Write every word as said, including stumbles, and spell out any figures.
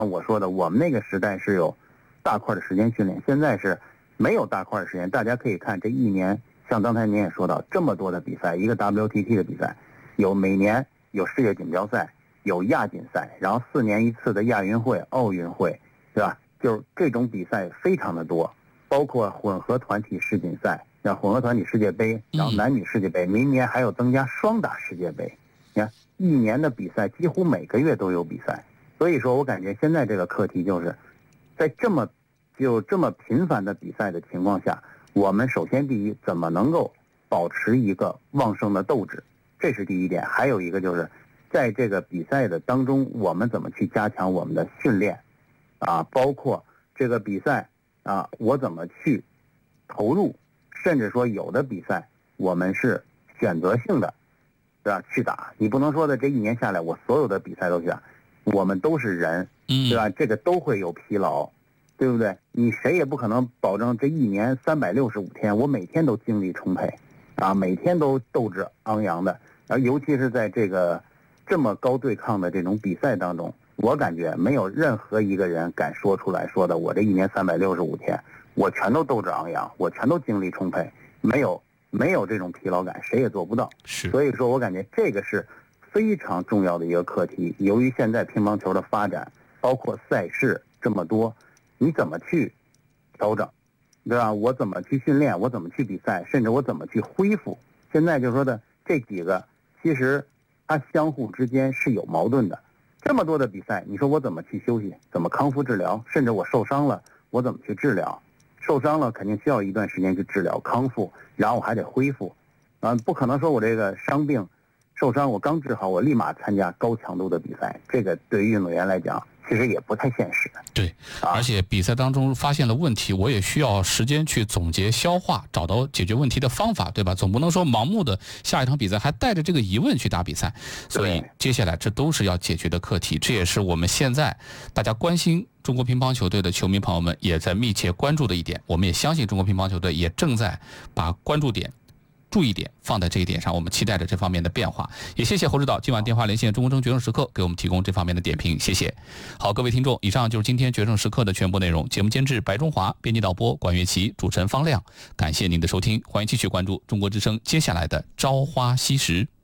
我说的，我们那个时代是有大块的时间训练，现在是没有大块的时间。大家可以看这一年，像刚才您也说到，这么多的比赛，一个 W T T 的比赛，有每年有世界锦标赛，有亚锦赛，然后四年一次的亚运会、奥运会，对吧？就是这种比赛非常的多，包括混合团体世锦赛，然后混合团体世界杯，然后男女世界杯，明年还有增加双打世界杯。你看，一年的比赛几乎每个月都有比赛。所以说我感觉现在这个课题就是在这么就这么频繁的比赛的情况下，我们首先第一怎么能够保持一个旺盛的斗志，这是第一点。还有一个就是在这个比赛的当中，我们怎么去加强我们的训练啊，包括这个比赛啊，我怎么去投入，甚至说有的比赛我们是选择性的对吧去打，你不能说的这一年下来我所有的比赛都去打，我们都是人，对吧？这个都会有疲劳，对不对？你谁也不可能保证这一年三百六十五天，我每天都精力充沛，啊，每天都斗志昂扬的。而尤其是在这个这么高对抗的这种比赛当中，我感觉没有任何一个人敢说出来说的，我这一年三百六十五天，我全都斗志昂扬，我全都精力充沛，没有没有这种疲劳感，谁也做不到。 是， 所以说我感觉这个是非常重要的一个课题。由于现在乒乓球的发展，包括赛事这么多，你怎么去调整，对吧？我怎么去训练，我怎么去比赛，甚至我怎么去恢复。现在就说的这几个，其实它相互之间是有矛盾的。这么多的比赛，你说我怎么去休息，怎么康复治疗，甚至我受伤了，我怎么去治疗？受伤了肯定需要一段时间去治疗康复，然后我还得恢复，啊，不可能说我这个伤病受伤我刚治好，我立马参加高强度的比赛，这个对于运动员来讲其实也不太现实。 对， 啊、 而且比赛当中发现了问题，我也需要时间去总结消化，找到解决问题的方法，对吧？总不能说盲目的下一场比赛还带着这个疑问去打比赛，所以接下来这都是要解决的课题，这也是我们现在大家关心中国乒乓球队的球迷朋友们也在密切关注的一点。我们也相信中国乒乓球队也正在把关注点注意点放在这一点上，我们期待着这方面的变化。也谢谢侯指导今晚电话连线中国争决胜时刻，给我们提供这方面的点评，谢谢。好，各位听众，以上就是今天决胜时刻的全部内容。节目监制白中华，编辑导播管乐琪，主持人方亮。感谢您的收听，欢迎继续关注中国之声接下来的朝花夕拾。